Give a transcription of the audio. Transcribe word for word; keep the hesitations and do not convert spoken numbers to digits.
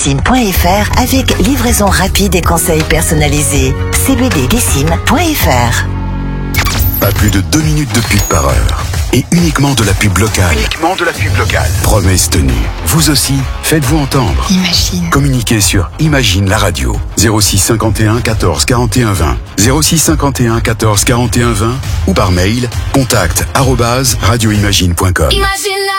Dessim point F R avec livraison rapide et conseils personnalisés. c b d dessim point F R. Pas plus de deux minutes de pub par heure. Et uniquement de la pub locale. Uniquement de la pub locale. Promesse tenue. Vous aussi, faites-vous entendre. Imagine. Communiquez sur Imagine la radio. zéro six cinquante et un quatorze quarante et un vingt. zéro six cinquante et un quatorze quarante et un vingt. Ou par mail, contact arobase radio imagine point com. Imagine la